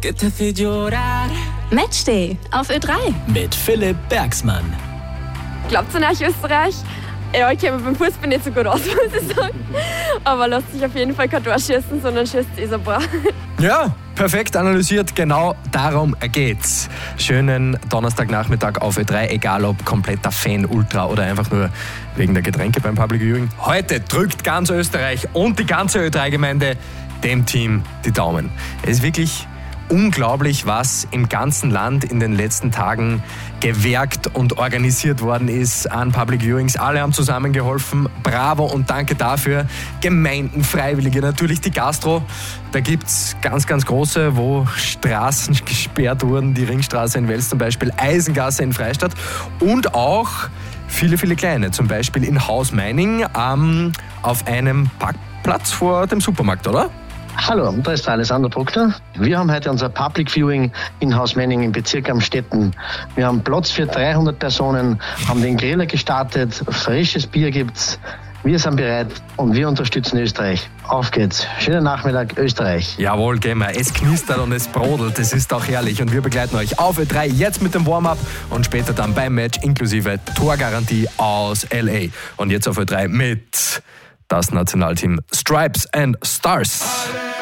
que te hace llorar. Matchday auf Ö3 Mit Philipp Bergsmann. Glaubt ihr nach Österreich? Ja, ich kenne mich beim Fußball nicht so gut aus, muss ich sagen. Aber lasst sich auf jeden Fall kein Tor schießen, sondern schießt ein paar. Ja, perfekt analysiert, genau darum geht's. Schönen Donnerstagnachmittag auf Ö3, egal ob kompletter Fan, Ultra oder einfach nur wegen der Getränke beim Public Viewing. Heute drückt ganz Österreich und die ganze Ö3-Gemeinde dem Team die Daumen. Es ist wirklich unglaublich, was im ganzen Land in den letzten Tagen gewerkt und organisiert worden ist an Public Viewings. Alle haben zusammengeholfen. Bravo und danke dafür. Gemeinden, Freiwillige, natürlich die Gastro. Da gibt es ganz, ganz große, wo Straßen gesperrt wurden. Die Ringstraße in Wels zum Beispiel, Eisengasse in Freistadt und auch viele, viele kleine. Zum Beispiel in Haus Meining auf einem Parkplatz vor dem Supermarkt, oder? Hallo, da ist der Alessandro Bruckner. Wir haben heute unser Public Viewing in Haus Meining im Bezirk Amstetten. Wir haben Platz für 300 Personen, haben den Griller gestartet, frisches Bier gibt's. Wir sind bereit und wir unterstützen Österreich. Auf geht's. Schönen Nachmittag, Österreich. Jawohl, gehen wir. Es knistert und es brodelt. Es ist auch herrlich. Und wir begleiten euch auf Ö3 jetzt mit dem Warm-up und später dann beim Match inklusive Torgarantie aus L.A. Und jetzt auf Ö3 mit das Nationalteam Stripes and Stars.